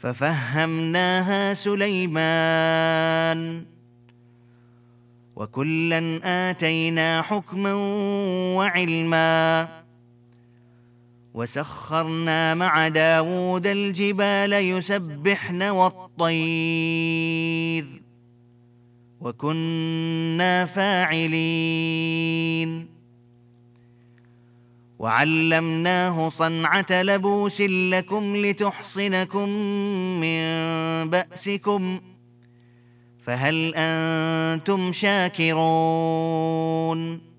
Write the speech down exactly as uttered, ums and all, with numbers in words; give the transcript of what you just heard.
ففهمناها سليمان وكلا آتينا حكما وعلما وسخرنا مع داود الجبال يسبحن والطير وكنا فاعلين وعلمناه صنعة لبوس لكم لتحصنكم من بأسكم فهل أنتم شاكرون